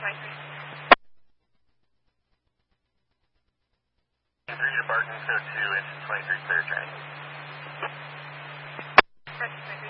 3 to Barton, code 2, engine 23, clear train.